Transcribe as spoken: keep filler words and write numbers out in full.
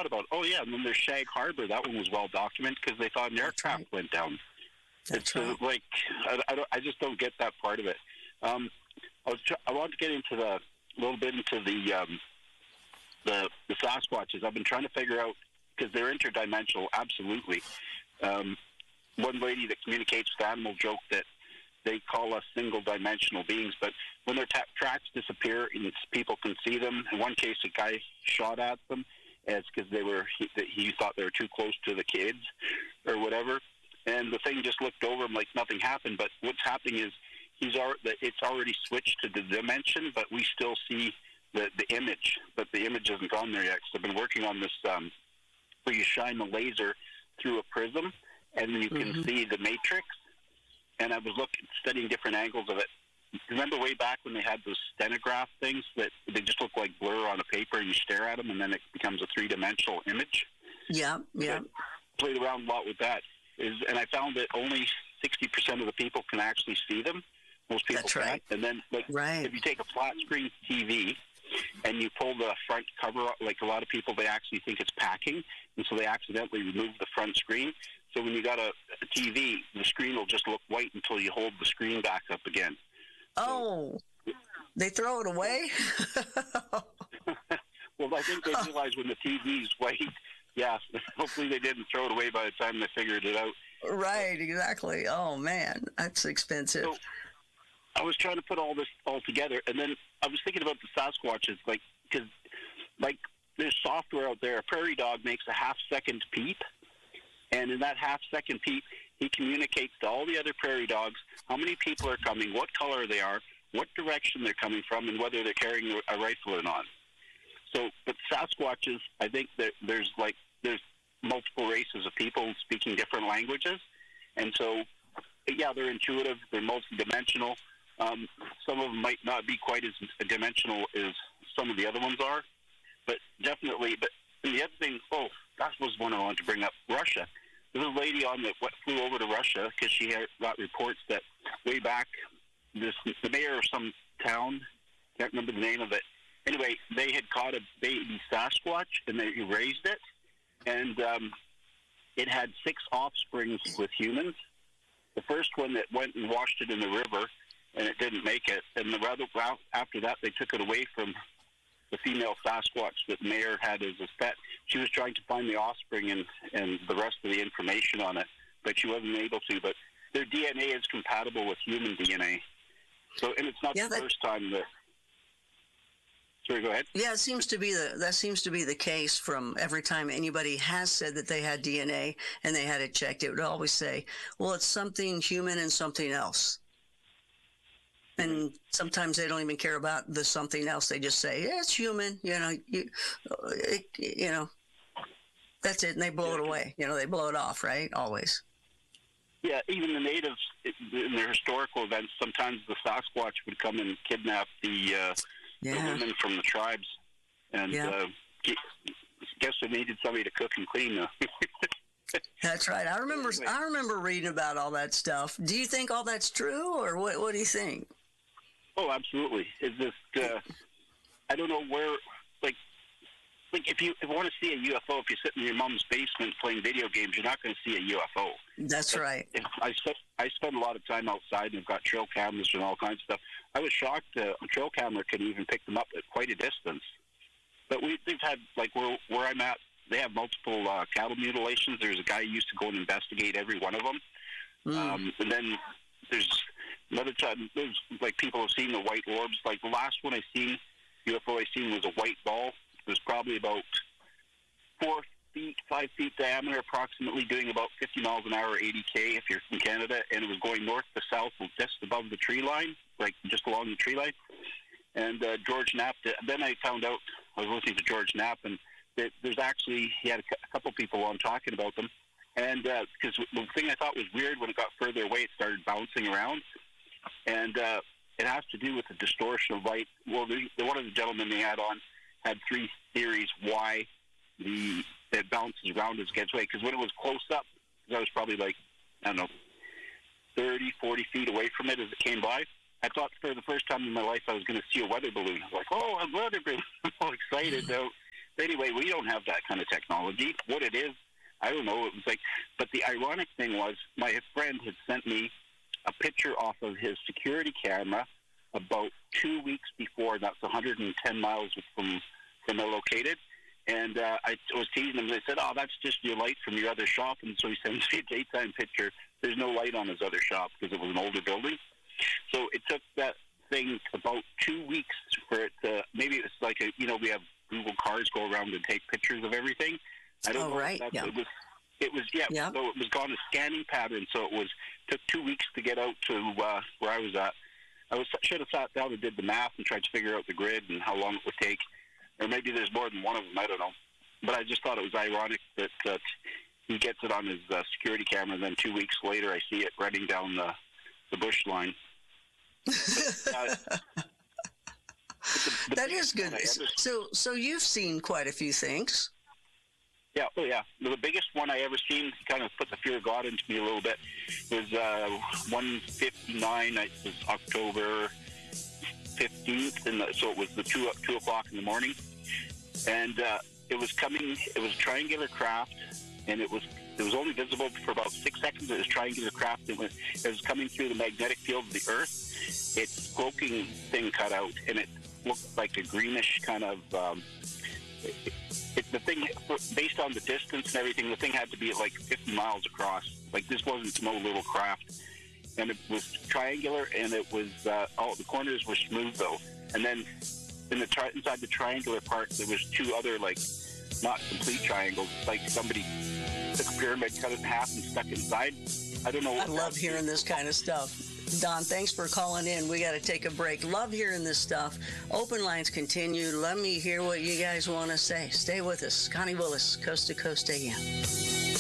thought about, oh yeah, and then there's Shag Harbor. That one was well documented because they thought an That's aircraft right. went down. That's It's right. uh, like I, I, don't, I just don't get that part of it. Um, I was tr- I wanted to get into the a little bit into the um, the the Sasquatches. I've been trying to figure out because they're interdimensional. Absolutely. Um, one lady that communicates with animals joked that they call us single-dimensional beings, but when their ta- tracks disappear and people can see them, in one case a guy shot at them, and it's because they were he, he thought they were too close to the kids or whatever, and the thing just looked over him like nothing happened. But what's happening is he's already, it's already switched to the dimension, but we still see the the image, but the image hasn't gone there yet. So I've been working on this um, where you shine the laser through a prism, and then you can Mm-hmm. see the matrix. And I was looking, studying different angles of it. Remember way back when they had those stenograph things that they just look like blur on a paper, and you stare at them, and then it becomes a three-dimensional image? Yeah, yeah. I played around a lot with that, is, and I found that only sixty percent of the people can actually see them. Most people That's can't. right. And then, like, Right. if you take a flat-screen T V and you pull the front cover up, like a lot of people, they actually think it's packing, and so they accidentally remove the front screen. So when you got a, a T V, the screen will just look white until you hold the screen back up again. Oh, they throw it away? Well, I think they realize when the T V's white, yeah, hopefully they didn't throw it away by the time they figured it out. Right, exactly. Oh, man, that's expensive. So I was trying to put all this all together, and then I was thinking about the Sasquatches, like, because, like, there's software out there. A prairie dog makes a half-second peep, and in that half-second peep, he communicates to all the other prairie dogs how many people are coming, what color they are, what direction they're coming from, and whether they're carrying a rifle or not. So, but Sasquatches, I think that there's like there's multiple races of people speaking different languages, and so yeah, they're intuitive, they're multidimensional. Um, some of them might not be quite as dimensional as some of the other ones are, but definitely. But the other thing, oh, that was one I wanted to bring up. Russia. There was a lady on that flew over to Russia because she had got reports that way back, this the mayor of some town, can't remember the name of it. Anyway, they had caught a baby Sasquatch and they raised it, and um, it had six offsprings with humans. The first one that went and washed it in the river, and it didn't make it. And the rather after that, they took it away from the female Sasquatch that the mayor had as a pet. She was trying to find the offspring and, and the rest of the information on it, but she wasn't able to. But their D N A is compatible with human D N A. So, and it's not Yeah, the that- first time that. Sorry, go ahead. Yeah, it seems to be the that seems to be the case from every time anybody has said that they had D N A and they had it checked. It would always say, "Well, it's something human and something else." And sometimes they don't even care about the something else. They just say, "Yeah, it's human." You know, you, it, you know, that's it, and they blow it away. You know, they blow it off, right? Always. Yeah, even the natives in their historical events, sometimes the Sasquatch would come and kidnap the, uh, Yeah. the women from the tribes, and Yeah. uh, guess they needed somebody to cook and clean. Uh, That's right. I remember. Anyway. I remember reading about all that stuff. Do you think all that's true, or what? What do you think? oh, absolutely. It's just uh, I don't know where. Like, like if you, if you want to see a U F O, if you sit in your mom's basement playing video games, you're not going to see a U F O. That's But right. If I spent I spend a lot of time outside, and I've got trail cameras and all kinds of stuff. I was shocked uh, a trail camera can even pick them up at quite a distance. But we, we've had, like where where I'm at, they have multiple uh, cattle mutilations. There's a guy who used to go and investigate every one of them. Mm. Um, and then there's another time, there's like people have seen the white orbs. Like the last one I seen, U F O I seen was a white ball. It was probably about four feet, five feet diameter, approximately doing about fifty miles an hour, eighty K if you're from Canada, and it was going north to south, just above the tree line, like just along the tree line. And uh, George Knapp, then I found out, I was listening to George Knapp, and that there's actually, he had a, a couple people on talking about them. And because uh, the thing I thought was weird, when it got further away, it started bouncing around. And uh, it has to do with the distortion of light. Well, the, the, one of the gentlemen they had on had three theories why the it bounces around as it gets away. Because when it was close up, because I was probably like, I don't know, thirty, forty feet away from it as it came by, I thought for the first time in my life I was going to see a weather balloon. I was like, oh, a weather balloon. I'm all excited. Now, anyway, we don't have that kind of technology. What it is, I don't know. It was like, but the ironic thing was, my friend had sent me a picture off of his security camera about two weeks before. That's one hundred ten miles from from where located. And uh, I was teasing him. They said, "Oh, that's just your light from your other shop." And so he sends me a daytime picture. There's no light on his other shop because it was an older building. So it took that thing about two weeks for it to, maybe it's like, a, you know, we have Google cars go around and take pictures of everything. I don't oh, know. Right. If Yeah. It was, it was, yeah, Yeah. so it was gone a scanning pattern. So it was, took two weeks to get out to uh, where I was at. I was should have sat down and did the math and tried to figure out the grid and how long it would take. Or maybe there's more than one of them. I don't know. But I just thought it was ironic that uh, he gets it on his uh, security camera, and then two weeks later I see it running down the, the bush line. But, uh, the, the That is good. Ever, So, so you've seen quite a few things. yeah, oh yeah. The biggest one I ever seen, kind of put the fear of God into me a little bit, was uh, one fifty-nine. It was October fifteenth, and so it was the two two o'clock in the morning, and uh, it was coming. It was a triangular craft, and it was it was only visible for about six seconds. It was triangular craft. It was it was coming through the magnetic field of the Earth. Its cloaking thing cut out, and it looked like a greenish kind of. Um, it, it, the thing, based on the distance and everything, the thing had to be like fifty miles across. Like, this wasn't no little craft. And it was triangular, and it was, uh, all the corners were smooth, though. And then in the tri- inside the triangular part, there was two other, like, not complete triangles. Like, somebody took a pyramid, cut it in half, and stuck it inside. I don't know. I love hearing this kind of stuff. Don, thanks for calling in. We got to take a break. Love hearing this stuff. Open lines continue. Let me hear what you guys want to say. Stay with us. Connie Willis, Coast to Coast A M.